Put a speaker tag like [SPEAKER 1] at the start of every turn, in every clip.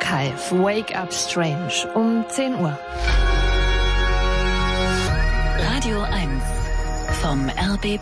[SPEAKER 1] Archive, Wake Up Strange um 10 Uhr.
[SPEAKER 2] Radio 1 vom RBB.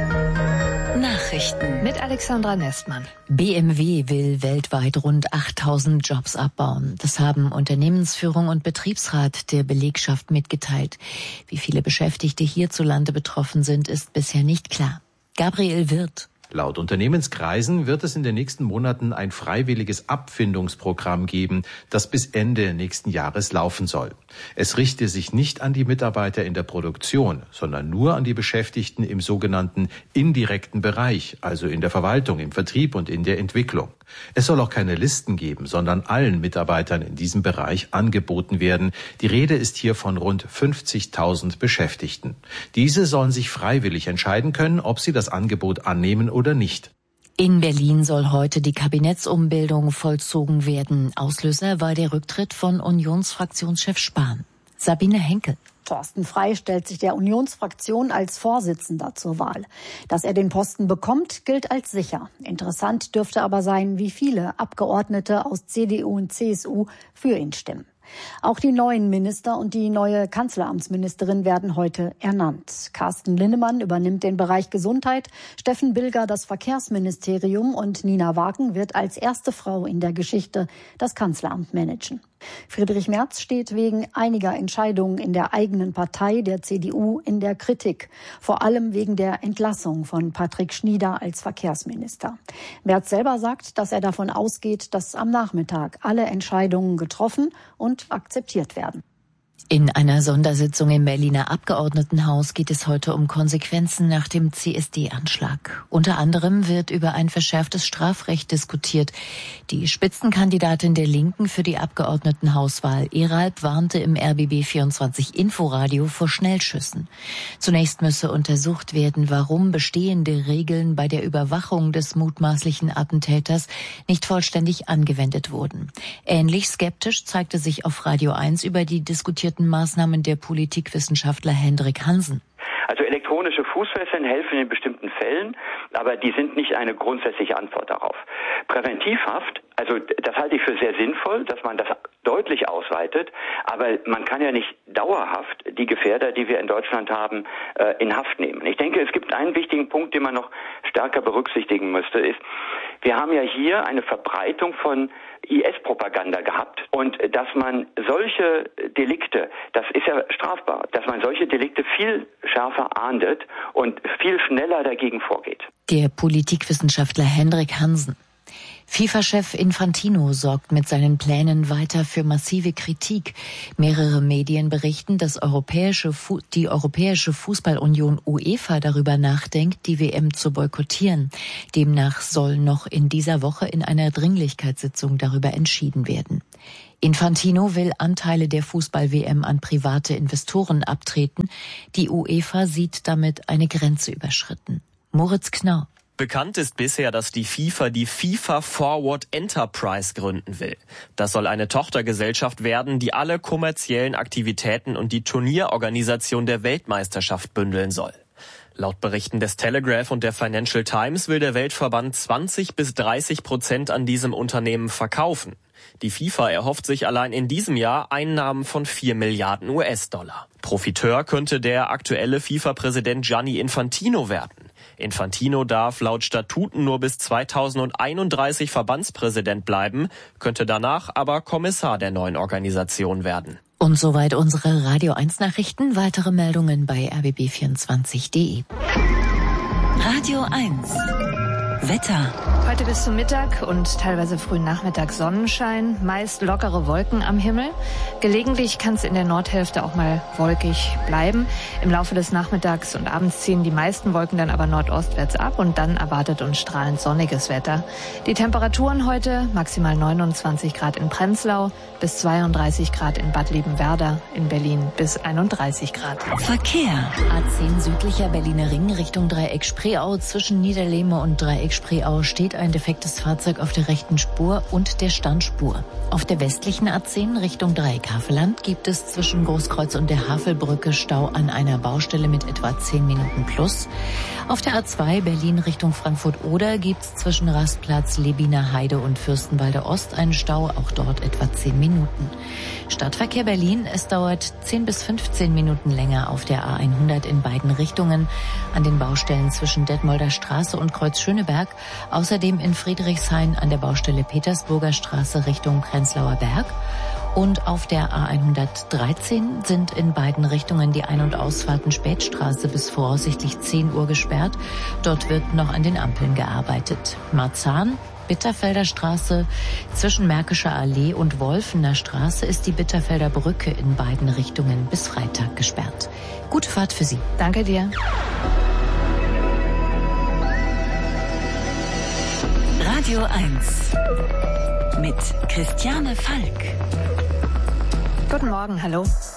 [SPEAKER 2] Nachrichten
[SPEAKER 1] mit Alexandra Nestmann.
[SPEAKER 3] BMW will weltweit rund 8000 Jobs abbauen. Das haben Unternehmensführung und Betriebsrat der Belegschaft mitgeteilt. Wie viele Beschäftigte hierzulande betroffen sind, ist bisher nicht klar. Gabriel Wirth.
[SPEAKER 4] Laut Unternehmenskreisen wird es in den nächsten Monaten ein freiwilliges Abfindungsprogramm geben, das bis Ende nächsten Jahres laufen soll. Es richte sich nicht an die Mitarbeiter in der Produktion, sondern nur an die Beschäftigten im sogenannten indirekten Bereich, also in der Verwaltung, im Vertrieb und in der Entwicklung. Es soll auch keine Listen geben, sondern allen Mitarbeitern in diesem Bereich angeboten werden. Die Rede ist hier von rund 50.000 Beschäftigten. Diese sollen sich freiwillig entscheiden können, ob sie das Angebot annehmen oder nicht.
[SPEAKER 3] In Berlin soll heute die Kabinettsumbildung vollzogen werden. Auslöser war der Rücktritt von Unionsfraktionschef Spahn. Sabine Henkel.
[SPEAKER 5] Thorsten Frey stellt sich der Unionsfraktion als Vorsitzender zur Wahl. Dass er den Posten bekommt, gilt als sicher. Interessant dürfte aber sein, wie viele Abgeordnete aus CDU und CSU für ihn stimmen. Auch die neuen Minister und die neue Kanzleramtsministerin werden heute ernannt. Carsten Linnemann übernimmt den Bereich Gesundheit, Steffen Bilger das Verkehrsministerium und Nina Wagen wird als erste Frau in der Geschichte das Kanzleramt managen. Friedrich Merz steht wegen einiger Entscheidungen in der eigenen Partei, der CDU, in der Kritik. Vor allem wegen der Entlassung von Patrick Schnieder als Verkehrsminister. Merz selber sagt, dass er davon ausgeht, dass am Nachmittag alle Entscheidungen getroffen und akzeptiert werden.
[SPEAKER 3] In einer Sondersitzung im Berliner Abgeordnetenhaus geht es heute um Konsequenzen nach dem CSD-Anschlag. Unter anderem wird über ein verschärftes Strafrecht diskutiert. Die Spitzenkandidatin der Linken für die Abgeordnetenhauswahl, Eralb, warnte im RBB24 Inforadio vor Schnellschüssen. Zunächst müsse untersucht werden, warum bestehende Regeln bei der Überwachung des mutmaßlichen Attentäters nicht vollständig angewendet wurden. Ähnlich skeptisch zeigte sich auf Radio 1 über die diskutierten Maßnahmen der Politikwissenschaftler Hendrik Hansen.
[SPEAKER 6] Also elektronische Fußfesseln helfen in bestimmten Fällen, aber die sind nicht eine grundsätzliche Antwort darauf. Präventivhaft, also das halte ich für sehr sinnvoll, dass man das deutlich ausweitet, aber man kann ja nicht dauerhaft die Gefährder, die wir in Deutschland haben, in Haft nehmen. Ich denke, es gibt einen wichtigen Punkt, den man noch stärker berücksichtigen müsste, ist, wir haben ja hier eine Verbreitung von IS-Propaganda gehabt und dass man solche Delikte, das ist ja strafbar, dass man solche Delikte viel schärfer ahndet und viel schneller dagegen vorgeht.
[SPEAKER 3] Der Politikwissenschaftler Hendrik Hansen. FIFA-Chef Infantino sorgt mit seinen Plänen weiter für massive Kritik. Mehrere Medien berichten, dass die Europäische Fußballunion UEFA darüber nachdenkt, die WM zu boykottieren. Demnach soll noch in dieser Woche in einer Dringlichkeitssitzung darüber entschieden werden. Infantino will Anteile der Fußball-WM an private Investoren abtreten. Die UEFA sieht damit eine Grenze überschritten. Moritz Knau.
[SPEAKER 7] Bekannt ist bisher, dass die FIFA die FIFA Forward Enterprise gründen will. Das soll eine Tochtergesellschaft werden, die alle kommerziellen Aktivitäten und die Turnierorganisation der Weltmeisterschaft bündeln soll. Laut Berichten des Telegraph und der Financial Times will der Weltverband 20-30% an diesem Unternehmen verkaufen. Die FIFA erhofft sich allein in diesem Jahr Einnahmen von 4 Milliarden US-Dollar. Profiteur könnte der aktuelle FIFA-Präsident Gianni Infantino werden. Infantino darf laut Statuten nur bis 2031 Verbandspräsident bleiben, könnte danach aber Kommissar der neuen Organisation werden.
[SPEAKER 3] Und soweit unsere Radio 1 Nachrichten. Weitere Meldungen bei rbb24.de.
[SPEAKER 2] Radio 1 Wetter.
[SPEAKER 1] Heute bis zum Mittag und teilweise frühen Nachmittag Sonnenschein, meist lockere Wolken am Himmel. Gelegentlich kann es in der Nordhälfte auch mal wolkig bleiben. Im Laufe des Nachmittags und abends ziehen die meisten Wolken dann aber nordostwärts ab und dann erwartet uns strahlend sonniges Wetter. Die Temperaturen heute maximal 29 Grad in Prenzlau, bis 32 Grad in Bad Liebenwerda, in Berlin bis 31 Grad.
[SPEAKER 2] Verkehr.
[SPEAKER 3] A10 südlicher Berliner Ring Richtung Dreieck Spreeau zwischen Niederlehme und Dreieck Spreeau steht ein defektes Fahrzeug auf der rechten Spur und der Standspur. Auf der westlichen A10 Richtung Dreieck-Havelland gibt es zwischen Großkreuz und der Havelbrücke Stau an einer Baustelle mit etwa 10 Minuten plus. Auf der A2 Berlin Richtung Frankfurt-Oder gibt es zwischen Rastplatz, Lebiner Heide und Fürstenwalde Ost einen Stau, auch dort etwa 10 Minuten. Stadtverkehr Berlin, es dauert 10 bis 15 Minuten länger auf der A100 in beiden Richtungen, an den Baustellen zwischen Detmolder Straße und Kreuz Schöneberg, außerdem in Friedrichshain an der Baustelle Petersburger Straße Richtung Prenzlauer Berg. Und auf der A113 sind in beiden Richtungen die Ein- und Ausfahrten Spätstraße bis voraussichtlich 10 Uhr gesperrt. Dort wird noch an den Ampeln gearbeitet. Marzahn, Bitterfelder Straße, zwischen Märkischer Allee und Wolfener Straße ist die Bitterfelder Brücke in beiden Richtungen bis Freitag gesperrt. Gute Fahrt für Sie.
[SPEAKER 1] Danke dir.
[SPEAKER 2] Radio 1 mit Christiane Falk.
[SPEAKER 1] Guten Morgen, hallo.